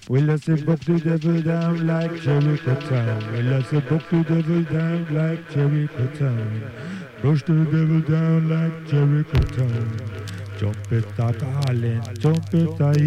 Well, let's say buck the devil down like Jericho Town. Well, let's say buck the devil down like Jericho Town. Brush the devil down like Jericho Town. Jump it a calling, jump it a